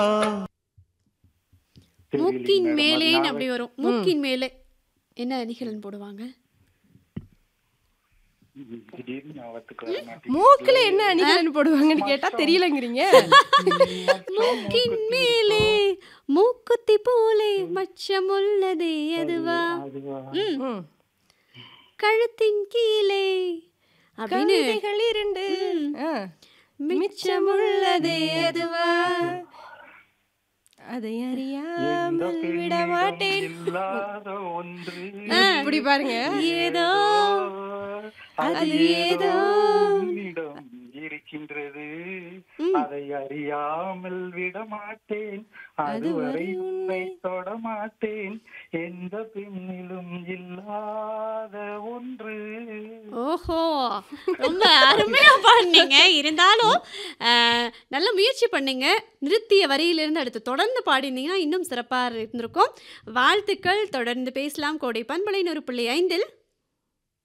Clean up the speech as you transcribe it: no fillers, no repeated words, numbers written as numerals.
தெரியலைங்க மூக்கின் மேடம். அது மேலேன்னு ஞாபகம் அப்படி வரும். ம் மூக்கின் மேலே என்ன அணிகலன் போடுவாங்க? திடீர்னு ஞாபகத்துக்கு வர மாட்டேங்குது. மூக்குல என்ன ஆ? அணிகலன் போடுவாங்கன்னு கேட்டா மச்சம் தெரியலங்கிறீங்க. மச்சம் மூக்கின் மூக்குத்தி மேலே இருக்கோ மூக்குத்தி போலே மச்சம் உள்ளதே அதுவா? அதுவா ம். ம். கழுத்தின் கீழே அப்படின்னு கவிதைகள் 2 ம். ஆ. மிச்சமுள்ளதே மிச்சமுள்ளதே அதுவா? அதுவா அதை எந்த அறியாமல் விட பெண்ணிடம் மாட்டேன். இல்லாத ஒன்று ஆ, இப்படி பாருங்க. ஏதோ ஏதோ அது அது ஏதோ ஏதோ உன்னிடம் இருக்கின்றது ம். அதை அறியாமல் விட மாட்டேன் அதுவரை அதுவரை உன்னை உன்னை தொட மாட்டேன் எந்த பெண்ணிலும் இல்லாத ஒன்று. ஓஹோ, ரொம்ப அருமையா பாடுனீங்க. இருந்தாலும் நல்ல முயற்சி பண்ணீங்க. நிறுத்திய வரியிலிருந்து அடுத்து தொடர்ந்து பாடினீங்கன்னா இன்னும் சிறப்பாக இருந்திருக்கும். வாழ்த்துக்கள். தொடர்ந்து பேசலாம். கோடை பண்பலை 100.5